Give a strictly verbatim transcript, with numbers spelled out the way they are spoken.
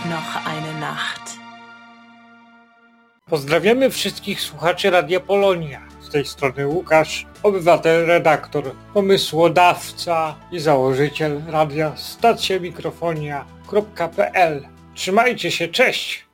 noch eine Nacht. Pozdrawiamy wszystkich słuchaczy Radia Polonia. Z tej strony Łukasz, obywatel, redaktor, pomysłodawca i założyciel radia stacja mikrofonia kropka p l. Trzymajcie się, cześć!